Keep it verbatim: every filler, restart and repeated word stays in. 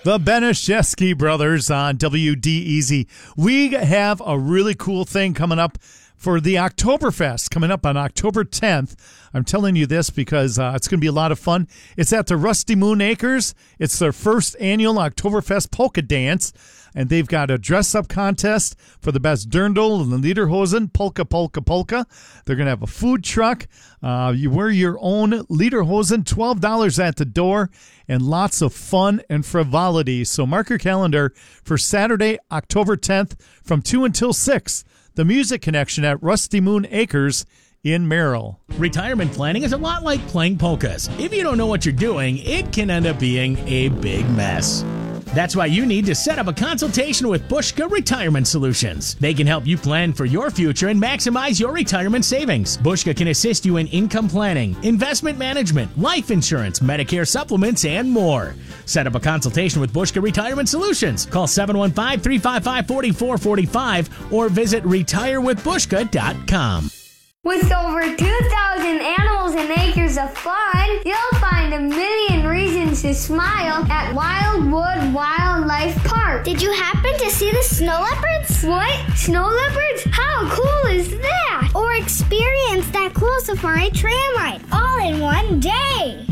The Benishevsky Brothers on W D E Z. We have a really cool thing coming up for the Oktoberfest, coming up on October tenth. I'm telling you this because uh, it's going to be a lot of fun. It's at the Rusty Moon Acres. It's their first annual Oktoberfest polka dance, and they've got a dress-up contest for the best dirndl and the lederhosen, polka, polka, polka. They're going to have a food truck. Uh, you wear your own lederhosen, twelve dollars at the door, and lots of fun and frivolity. So mark your calendar for Saturday, October tenth from two until six. The Music Connection at Rusty Moon Acres in Merrill. Retirement planning is a lot like playing polkas. If you don't know what you're doing, it can end up being a big mess. That's why you need to set up a consultation with Bushka Retirement Solutions. They can help you plan for your future and maximize your retirement savings. Bushka can assist you in income planning, investment management, life insurance, Medicare supplements, and more. Set up a consultation with Bushka Retirement Solutions. Call seven one five, three five five, four four four five or visit retire with bushka dot com. With over two thousand animals and acres of fun, you'll find a million reasons to smile at Wildwood Wildlife Park. Did you happen to see the snow leopards? What? Snow leopards? How cool is that? Or experience that cool safari tram ride all in one day?